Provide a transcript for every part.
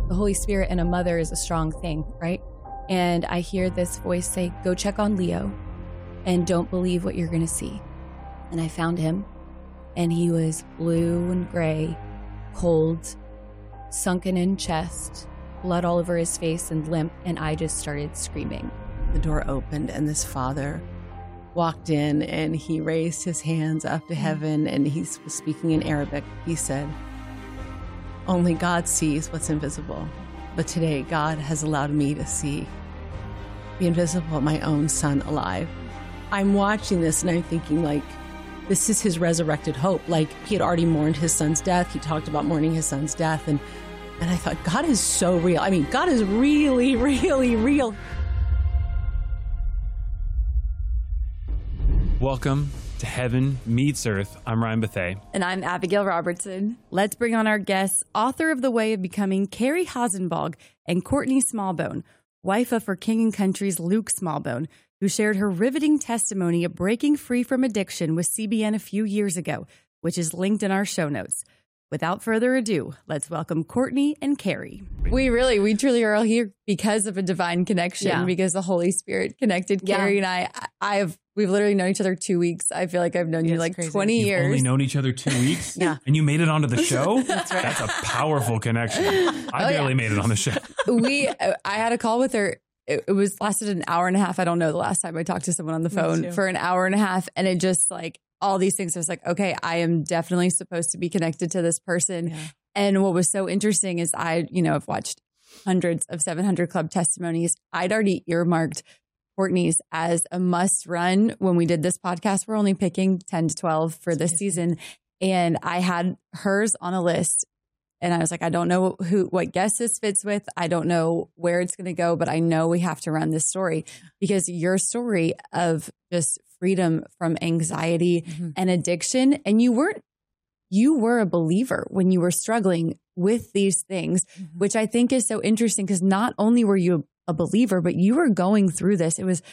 the Holy Spirit and a mother is a strong thing, right? And I hear this voice say, go check on Leo and don't believe what you're going to see. And I found him, and he was blue and gray, cold, sunken in chest, blood all over his face and limp, and I just started screaming. The door opened and this father walked in and he raised his hands up to heaven and he was speaking in Arabic. He said, only God sees what's invisible, but today God has allowed me to see the invisible of my own son alive. I'm watching this and I'm thinking, like, this is his resurrected hope. Like, he had already mourned his son's death. He talked about mourning his son's death. And I thought, God is so real. I mean, God is really, really real. Welcome to Heaven Meets Earth. I'm Ryan Bethea. And I'm Abigail Robertson. Let's bring on our guests, author of The Way of Becoming, Carrie Hasenbog, and Courtney Smallbone, wife of For King and Country's Luke Smallbone, who shared her riveting testimony of breaking free from addiction with CBN a few years ago, which is linked in our show notes. Without further ado, let's welcome Courtney and Carrie. We truly are all here because of a divine connection, because the Holy Spirit connected Carrie and we've literally known each other 2 weeks. I feel like I've known you like crazy. 20 years. You've only known each other 2 weeks? Yeah. And you made it onto the show? That's right. That's a powerful connection. I barely made it on the show. I had a call with her. It lasted an hour and a half. I don't know the last time I talked to someone on the phone for an hour and a half. And it just like all these things. I was like, okay, I am definitely supposed to be connected to this person. Yeah. And what was so interesting is I've watched hundreds of 700 Club testimonies. I'd already earmarked Courtney's as a must run when we did this podcast. We're only picking 10 to 12 for this season. And I had hers on a list. And I was like, I don't know what guest this fits with. I don't know where it's going to go, but I know we have to run this story because your story of just freedom from anxiety and addiction. And you were a believer when you were struggling with these things, which I think is so interesting because not only were you a believer, but you were going through this. It was,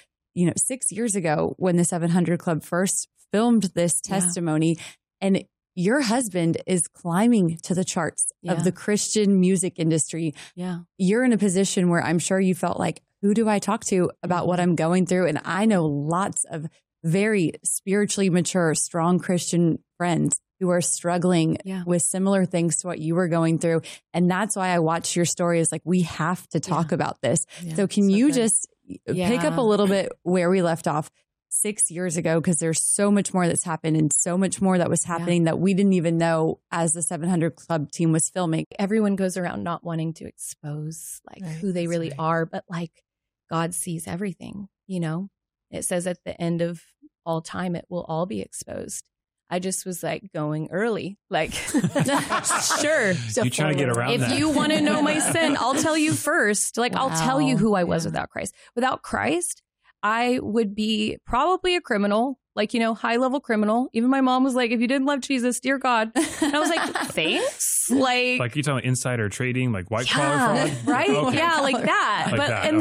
6 years ago when the 700 Club first filmed this testimony and your husband is climbing to the charts of the Christian music industry. Yeah. You're in a position where I'm sure you felt like, who do I talk to about what I'm going through? And I know lots of very spiritually mature, strong Christian friends who are struggling with similar things to what you were going through. And that's why I watched your story is like, we have to talk about this. Yeah, so can you just pick up a little bit where we left off 6 years ago? Because there's so much more that's happened and so much more that was happening that we didn't even know as the 700 Club team was filming. Everyone goes around not wanting to expose who they really are, but God sees everything, It says at the end of all time, it will all be exposed. I just was going early, sure. So you trying to get around that. If you want to know my sin, I'll tell you first. I'll tell you who I was without Christ. Without Christ, I would be probably a criminal, high level criminal. Even my mom was like, if you didn't love Jesus, dear God. And I was like, thanks. Like you talking insider trading, white collar fraud? Right? Okay. Yeah, like that.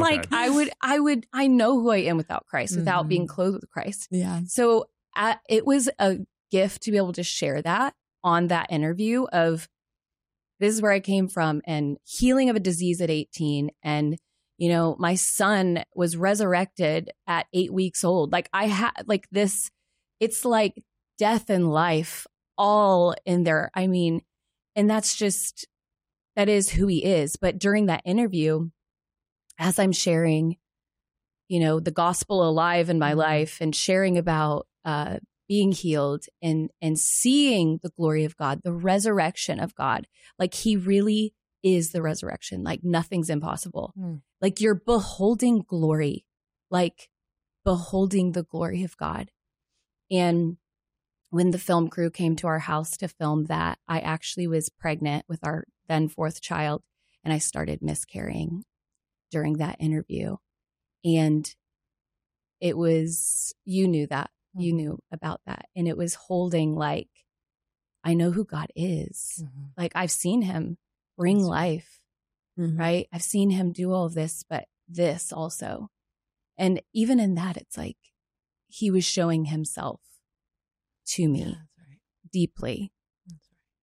I know who I am without Christ, without being clothed with Christ. Yeah. So it was a gift to be able to share that on that interview of this is where I came from and healing of a disease at 18. And, my son was resurrected at 8 weeks old. I had this, it's like death and life all in there. I mean, and that is who he is. But during that interview, as I'm sharing, the gospel alive in my life and sharing about, being healed and seeing the glory of God, the resurrection of God. He really is the resurrection. Nothing's impossible. You're beholding glory, beholding the glory of God. And when the film crew came to our house to film that, I actually was pregnant with our then fourth child, and I started miscarrying during that interview. And it was, you knew that. You knew about that. And it was holding I know who God is. I've seen him bring life, right? I've seen him do all of this, but this also. And even in that, it's he was showing himself to me deeply.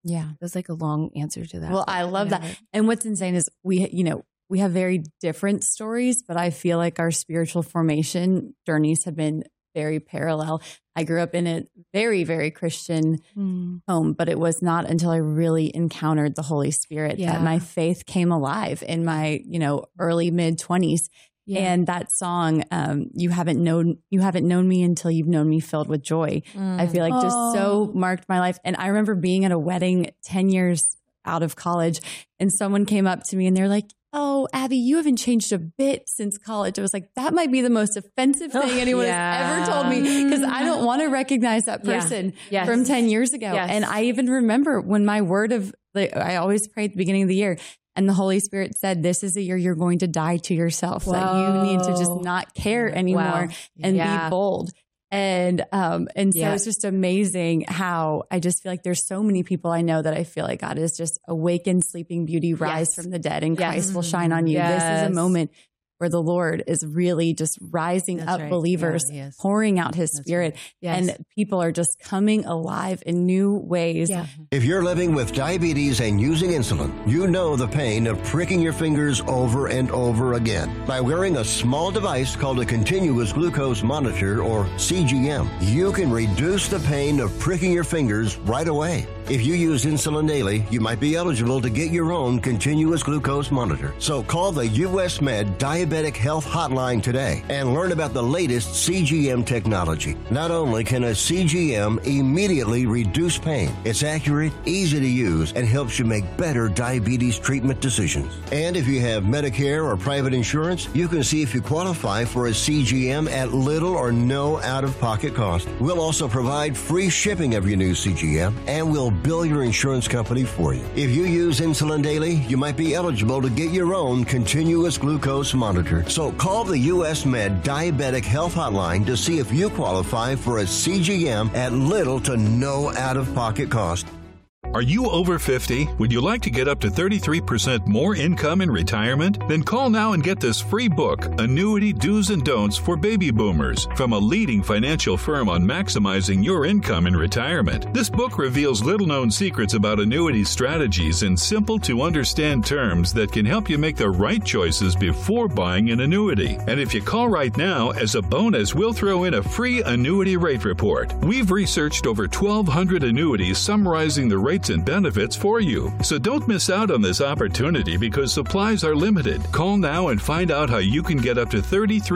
Yeah. It was like a long answer to that. Well, I love that. And what's insane is we have very different stories, but I feel like our spiritual formation journeys have been very parallel. I grew up in a very, very Christian home, but it was not until I really encountered the Holy Spirit that my faith came alive in my, early mid 20s. Yeah. And that song, you haven't known me until you've known me filled with joy. I feel like just so marked my life. And I remember being at a wedding 10 years out of college, and someone came up to me and they're like, "Oh, Abby, you haven't changed a bit since college." I was like, that might be the most offensive thing anyone has ever told me, because I don't want to recognize that person from 10 years ago. Yes. And I even remember when my word of, I always pray at the beginning of the year, and the Holy Spirit said, "This is the year you're going to die to yourself, that you need to just not care anymore and be bold." And so it's just amazing how I just feel like there's so many people I know that I feel like God is just awaken sleeping beauty, rise from the dead, and Christ will shine on you. This is a moment where the Lord is really just rising up believers, pouring out his Spirit, and people are just coming alive in new ways. Yeah. If you're living with diabetes and using insulin, you know the pain of pricking your fingers over and over again. By wearing a small device called a continuous glucose monitor, or CGM, you can reduce the pain of pricking your fingers right away. If you use insulin daily, you might be eligible to get your own continuous glucose monitor. So call the US Med Diabetic Health Hotline today and learn about the latest CGM technology. Not only can a CGM immediately reduce pain, it's accurate, easy to use, and helps you make better diabetes treatment decisions. And if you have Medicare or private insurance, you can see if you qualify for a CGM at little or no out-of-pocket cost. We'll also provide free shipping of your new CGM, and we'll bill your insurance company for you. If you use insulin daily, you might be eligible to get your own continuous glucose monitor. So call the US Med Diabetic Health Hotline to see if you qualify for a CGM at little to no out-of-pocket cost. Are you over 50? Would you like to get up to 33% more income in retirement? Then call now and get this free book, Annuity Do's and Don'ts for Baby Boomers, from a leading financial firm on maximizing your income in retirement. This book reveals little-known secrets about annuity strategies in simple-to-understand terms that can help you make the right choices before buying an annuity. And if you call right now, as a bonus, we'll throw in a free annuity rate report. We've researched over 1,200 annuities summarizing the rates and benefits for you. So don't miss out on this opportunity because supplies are limited. Call now and find out how you can get up to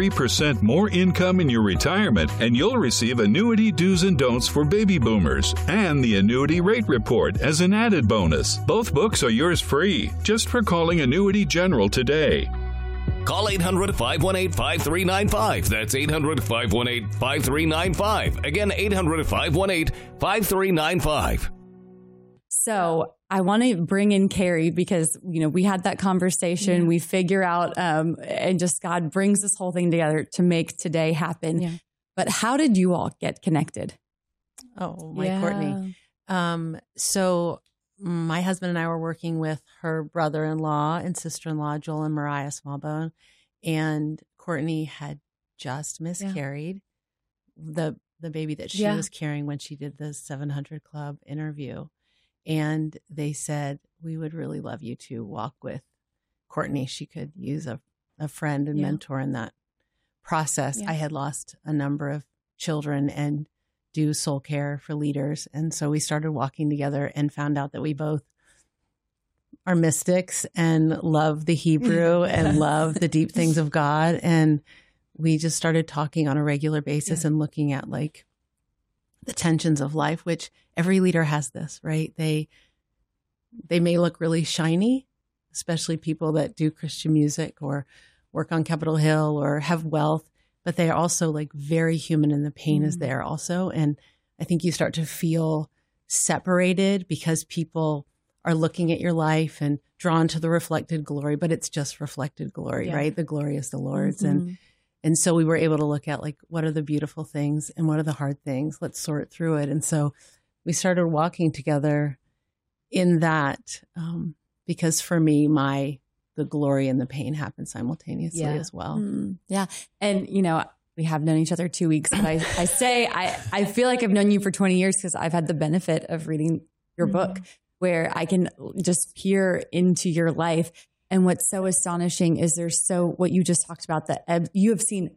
33% more income in your retirement, and you'll receive Annuity Do's and Don'ts for Baby Boomers and the Annuity Rate Report as an added bonus. Both books are yours free just for calling Annuity General today. Call 800-518-5395. That's 800-518-5395. Again, 800-518-5395. So I want to bring in Carrie because, we had that conversation. We figure out, and just God brings this whole thing together to make today happen. Yeah. But how did you all get connected? Oh, Courtney. So my husband and I were working with her brother-in-law and sister-in-law, Joel and Mariah Smallbone, and Courtney had just miscarried the baby that she was carrying when she did the 700 Club interview. And they said, "We would really love you to walk with Courtney. She could use a friend and mentor in that process." I had lost a number of children and do soul care for leaders. And so we started walking together and found out that we both are mystics and love the Hebrew and love the deep things of God. And we just started talking on a regular basis and looking at the tensions of life, which every leader has this, right? They may look really shiny, especially people that do Christian music or work on Capitol Hill or have wealth, but they are also very human, and the pain is there also. And I think you start to feel separated because people are looking at your life and drawn to the reflected glory, but it's just reflected glory, right? The glory is the Lord's. And so we were able to look at what are the beautiful things and what are the hard things? Let's sort through it. And so we started walking together in that because for me, the glory and the pain happen simultaneously as well. Yeah. And, we have known each other 2 weeks, but I say, I feel like I've known you for 20 years because I've had the benefit of reading your book. where I can just peer into your life. And what's so astonishing is what you just talked about, that you have seen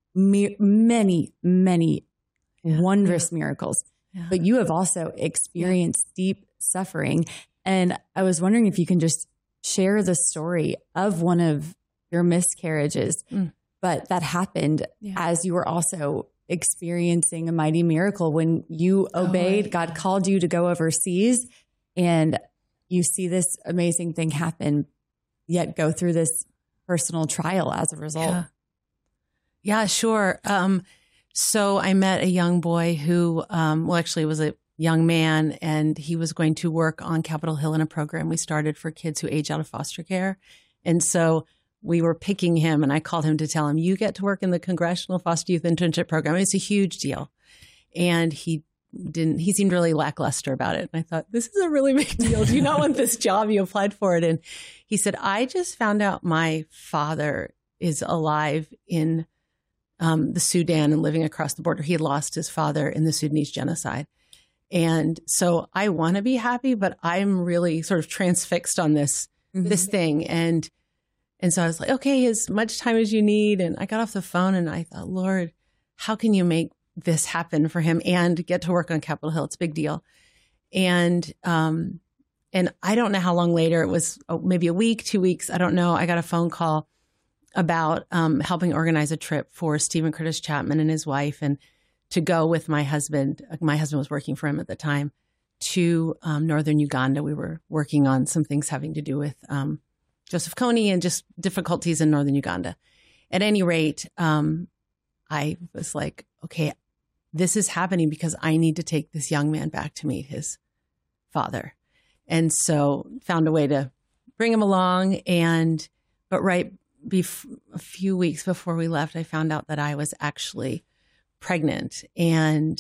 many, many wondrous miracles, but you have also experienced deep suffering. And I was wondering if you can just share the story of one of your miscarriages, but that happened as you were also experiencing a mighty miracle when you obeyed. God called you to go overseas, and you see this amazing thing happen, yet go through this personal trial as a result. Yeah, sure. So I met a young boy who, actually was a young man, and he was going to work on Capitol Hill in a program we started for kids who age out of foster care. And so we were picking him, and I called him to tell him, you get to work in the Congressional Foster Youth Internship Program. It's a huge deal. And he seemed really lackluster about it. And I thought, this is a really big deal. Do you not want this job? You applied for it. And he said, I just found out my father is alive in the Sudan and living across the border. He had lost his father in the Sudanese genocide. And so I want to be happy, but I'm really sort of transfixed on this thing. And so I was like, okay, as much time as you need. And I got off the phone and I thought, Lord, how can you make this happen for him and get to work on Capitol Hill? It's a big deal. And I don't know how long later, it was maybe a week, 2 weeks. I don't know. I got a phone call about helping organize a trip for Stephen Curtis Chapman and his wife, and to go with my husband. My husband was working for him at the time, to northern Uganda. We were working on some things having to do with Joseph Kony and just difficulties in northern Uganda. At any rate, I was like, okay, this is happening because I need to take this young man back to meet his father. And so found a way to bring him along. But a few weeks before we left, I found out that I was actually pregnant, and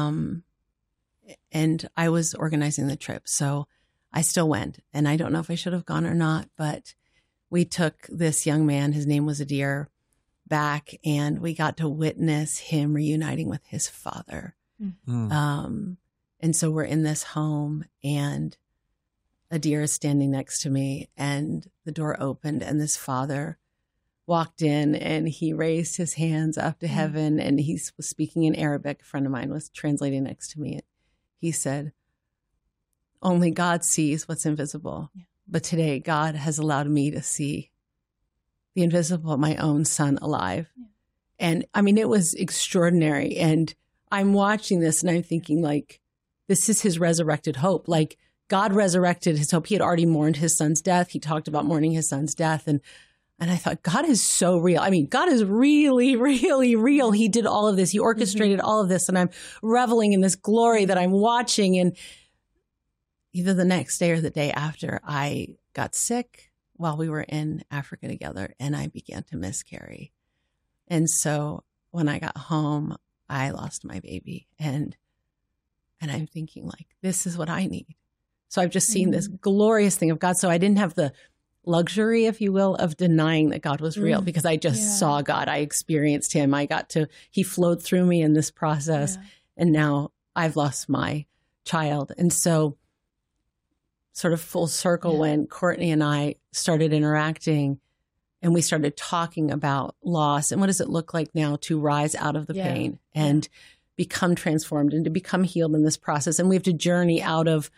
I was organizing the trip. So I still went, and I don't know if I should have gone or not, but we took this young man, his name was Adir, back, and we got to witness him reuniting with his father. And so we're in this home, and Adir is standing next to me, and the door opened, and this father walked in, and he raised his hands up to heaven, and he was speaking in Arabic. A friend of mine was translating next to me. He said, only God sees what's invisible. Yeah. But today, God has allowed me to see the invisible, my own son alive. Yeah. And I mean, it was extraordinary. And I'm watching this and I'm thinking, like, this is his resurrected hope. Like, God resurrected his hope. He had already mourned his son's death. He talked about mourning his son's death. And I thought, God is so real. I mean, God is really, really real. He did all of this. He orchestrated all of this. And I'm reveling in this glory that I'm watching. And either the next day or the day after, I got sick while we were in Africa together, and I began to miscarry. And so when I got home, I lost my baby. And I'm thinking, like, this is what I need. So I've just seen this glorious thing of God. So I didn't have the luxury, if you will, of denying that God was real, because I just saw God. I experienced him. He flowed through me in this process. Yeah. And now I've lost my child. And so sort of full circle, when Courtney and I started interacting and we started talking about loss and what does it look like now to rise out of the pain and become transformed and to become healed in this process. And we have to journey out of,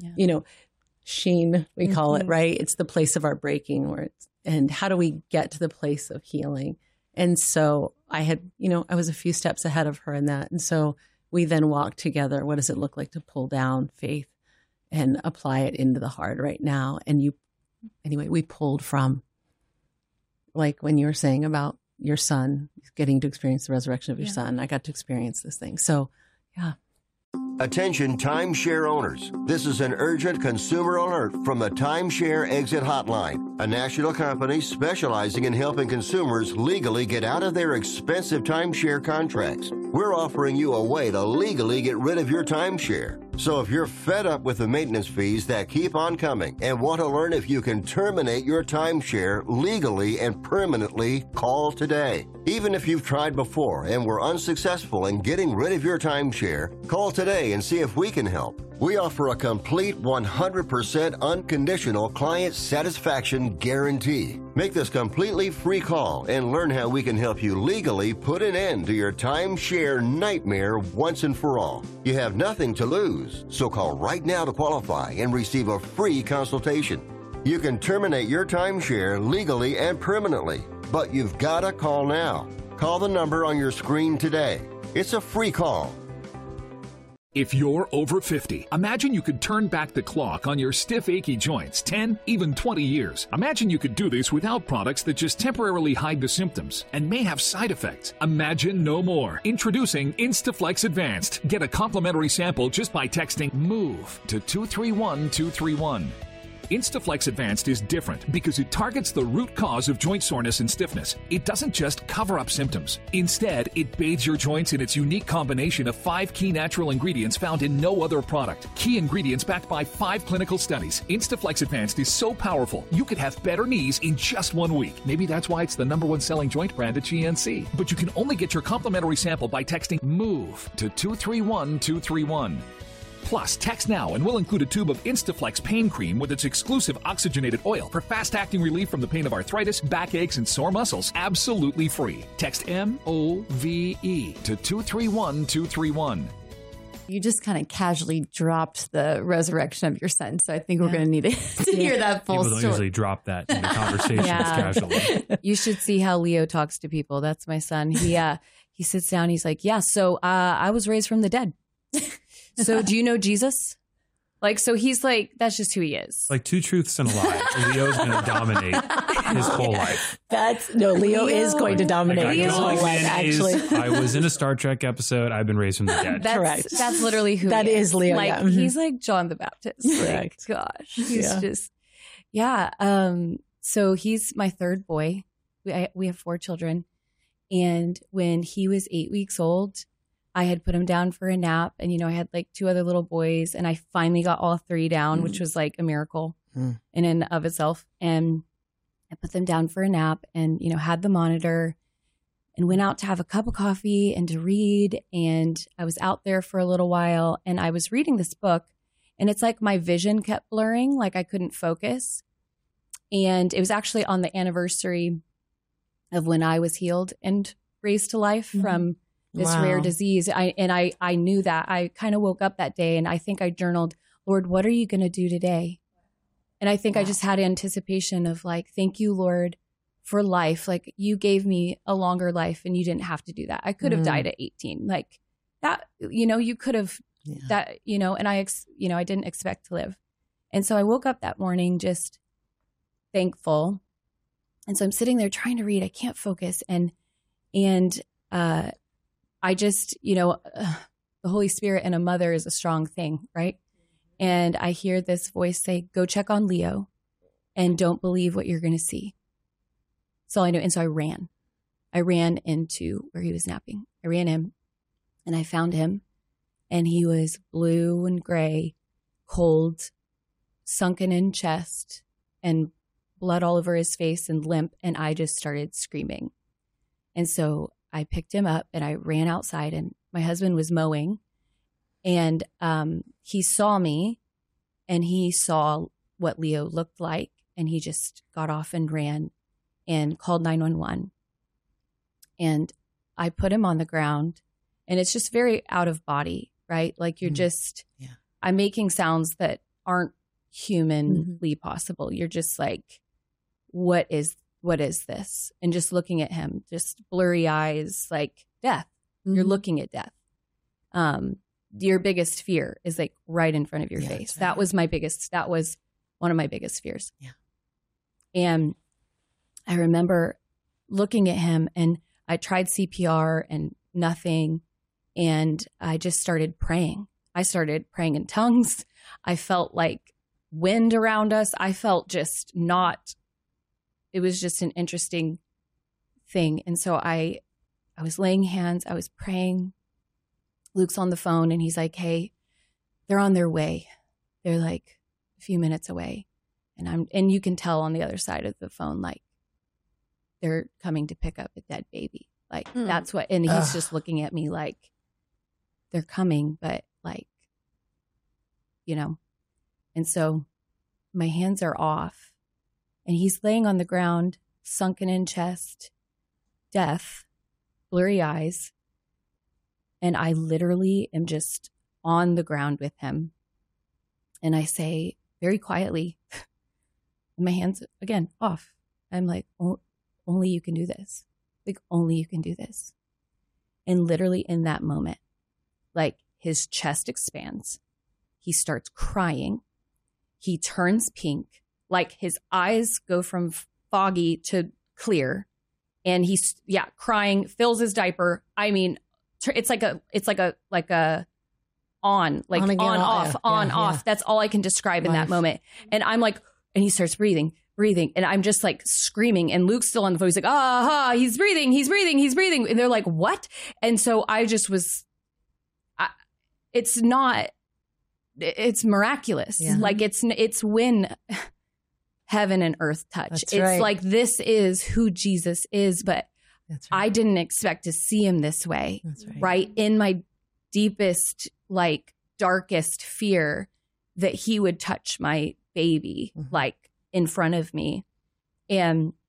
Sheen, we call it, right? It's the place of our breaking, and how do we get to the place of healing? And so I was a few steps ahead of her in that. And so we then walked together. What does it look like to pull down faith and apply it into the hard right now? And we pulled from, like when you were saying about your son getting to experience the resurrection of your son, I got to experience this thing. So, yeah. Attention timeshare owners. This is an urgent consumer alert from the Timeshare Exit Hotline, a national company specializing in helping consumers legally get out of their expensive timeshare contracts. We're offering you a way to legally get rid of your timeshare. So if you're fed up with the maintenance fees that keep on coming and want to learn if you can terminate your timeshare legally and permanently, call today. Even if you've tried before and were unsuccessful in getting rid of your timeshare, call today and see if we can help. We offer a complete 100% unconditional client satisfaction guarantee. Make this completely free call and learn how we can help you legally put an end to your timeshare nightmare once and for all. You have nothing to lose, so call right now to qualify and receive a free consultation. You can terminate your timeshare legally and permanently, but you've got to call now. Call the number on your screen today. It's a free call. If you're over 50, imagine you could turn back the clock on your stiff, achy joints 10, even 20 years. Imagine you could do this without products that just temporarily hide the symptoms and may have side effects. Imagine no more. Introducing Instaflex Advanced. Get a complimentary sample just by texting MOVE to 231231. Instaflex Advanced is different because it targets the root cause of joint soreness and stiffness. It doesn't just cover up symptoms. Instead, it bathes your joints in its unique combination of 5 key natural ingredients found in no other product. Key ingredients backed by 5 clinical studies. Instaflex Advanced is so powerful, you could have better knees in just 1 week. Maybe that's why it's the #1 selling joint brand at GNC. But you can only get your complimentary sample by texting MOVE to 231231. Plus, text now and we'll include a tube of Instaflex pain cream with its exclusive oxygenated oil for fast-acting relief from the pain of arthritis, backaches, and sore muscles. Absolutely free. Text MOVE to 231231. You just kind of casually dropped the resurrection of your son, so I think we're going to need to hear that full People story. don't usually drop that in the conversations casually. You should see how Leo talks to people. That's my son. He sits down. He's like, yeah, so I was raised from the dead. So do you know Jesus? Like, so he's like, that's just who he is. Like 2 truths and a lie. Leo's going to dominate his whole life. Leo is going to dominate his whole life, actually. I was in a Star Trek episode. I've been raised from the dead. Correct. That's literally who that he is. Leo. Like, he's like John the Baptist. Correct. Like, gosh. He's just, so he's my third boy. We have 4 children. And when he was 8 weeks old, I had put him down for a nap, and, I had like 2 other little boys, and I finally got all 3 down, which was like a miracle in and of itself. And I put them down for a nap and, had the monitor and went out to have a cup of coffee and to read. And I was out there for a little while, and I was reading this book, and it's like my vision kept blurring, like I couldn't focus. And it was actually on the anniversary of when I was healed and raised to life from this rare disease. I knew that. I kind of woke up that day, and I think I journaled, Lord, what are you going to do today? And I think I just had anticipation of like, thank you, Lord, for life. Like, you gave me a longer life, and you didn't have to do that. I could have died at 18. Like that, you could have that, and I didn't expect to live. And so I woke up that morning just thankful. And so I'm sitting there trying to read. I can't focus. And I just, the Holy Spirit and a mother is a strong thing, right? And I hear this voice say, go check on Leo and don't believe what you're going to see. That's all I knew. And so I ran. I ran into where he was napping. I ran in, and I found him, and he was blue and gray, cold, sunken in chest, and blood all over his face and limp. And I just started screaming. And so I picked him up and I ran outside, and my husband was mowing, and he saw me, and he saw what Leo looked like, and he just got off and ran and called 911. And I put him on the ground, and it's just very out of body, right? Like you're just, I'm making sounds that aren't humanly possible. You're just like, what is this? And just looking at him, just blurry eyes, like death. You're looking at death. Your biggest fear is like right in front of your face. Right. That was one of my biggest fears. Yeah. And I remember looking at him, and I tried CPR and nothing. And I just started praying. I started praying in tongues. I felt like wind around us. I felt just not. It was just an interesting thing. And so I was laying hands, I was praying. Luke's on the phone, and he's like, hey, they're on their way. They're like a few minutes away. And you can tell on the other side of the phone, like they're coming to pick up a dead baby. Like, that's what, and he's just looking at me like, they're coming, but like, you know. And so my hands are off and he's laying on the ground, sunken in chest, deaf, blurry eyes. And I literally am just on the ground with him. And I say very quietly, my hands again off. I'm like, only you can do this. Like, only you can do this. And literally in that moment, like his chest expands. He starts crying. He turns pink. Like his eyes go from foggy to clear. And he's, crying, fills his diaper. I mean, it's like a on off. That's all I can describe in that moment. And I'm like, and he starts breathing. And I'm just like screaming. And Luke's still on the phone. He's like, he's breathing. And they're like, what? And so I just was, it's miraculous. Yeah. Like it's when heaven and earth touch. That's it's right. Like, this is who Jesus is, but that's right. I didn't expect to see him this way. That's right. In my deepest, like darkest fear that he would touch my baby, like in front of me. And